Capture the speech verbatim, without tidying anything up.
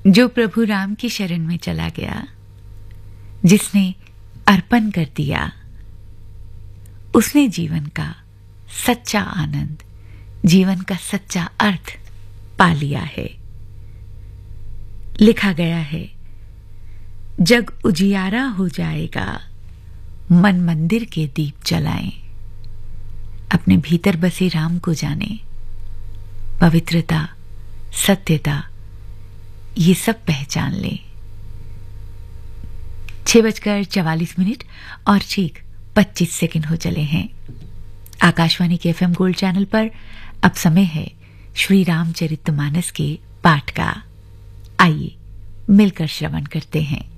जो प्रभु राम की शरण में चला गया, जिसने अर्पण कर दिया, उसने जीवन का सच्चा आनंद, जीवन का सच्चा अर्थ पा लिया है। लिखा गया है, जग उजियारा हो जाएगा, मन मंदिर के दीप जलाएं। अपने भीतर बसे राम को जाने, पवित्रता, सत्यता, ये सब पहचान ले। छह बजकर चवालीस मिनट और ठीक पच्चीस सेकंड हो चले हैं। आकाशवाणी के एफएम गोल्ड चैनल पर अब समय है श्री रामचरितमानस के पाठ का। आइए मिलकर श्रवण करते हैं।